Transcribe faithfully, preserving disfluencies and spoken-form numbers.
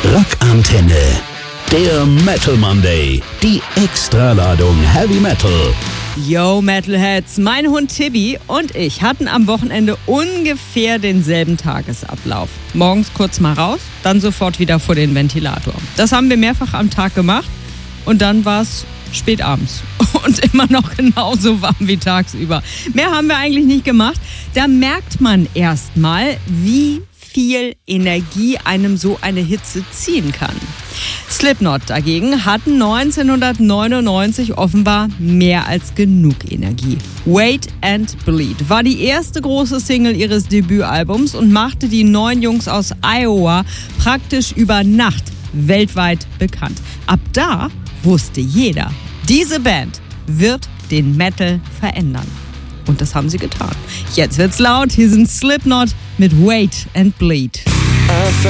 Rockantenne. Der Metal Monday. Die Extraladung Heavy Metal. Yo Metalheads, mein Hund Tibi und ich hatten am Wochenende ungefähr denselben Tagesablauf. Morgens kurz mal raus, dann sofort wieder vor den Ventilator. Das haben wir mehrfach am Tag gemacht und dann war es spät abends und immer noch genauso warm wie tagsüber. Mehr haben wir eigentlich nicht gemacht. Da merkt man erst mal, wie viel Energie einem so eine Hitze ziehen kann. Slipknot dagegen hatten neunzehnhundertneunundneunzig offenbar mehr als genug Energie. Wait and Bleed war die erste große Single ihres Debütalbums und machte die neun Jungs aus Iowa praktisch über Nacht weltweit bekannt. Ab da wusste jeder, diese Band wird den Metal verändern. Und das haben sie getan. Jetzt wird's laut, hier sind Slipknot mit Wait and Bleed.